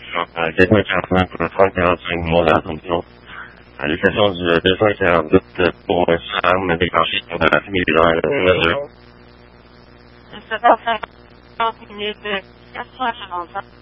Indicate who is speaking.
Speaker 1: 445 mois d'assomption. Les sessions du 242 pour un SRAM déclenché sur la famille des heures.
Speaker 2: 7h50 minutes, 445.